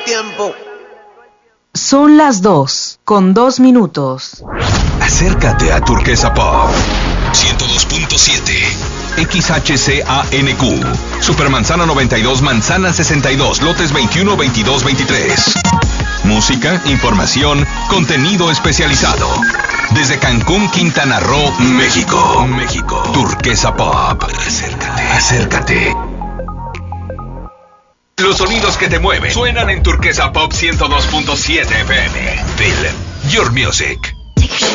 tiempo. Son las 2:02. Acércate a Turquesa Pop 102.7 XHCANQ Supermanzana 92, Manzana 62, lotes 21, 22, 23. Música, información, contenido especializado. Desde Cancún, Quintana Roo, México. Turquesa Pop. Acércate. Los sonidos que te mueven suenan en Turquesa Pop 102.7 FM. Feel your music.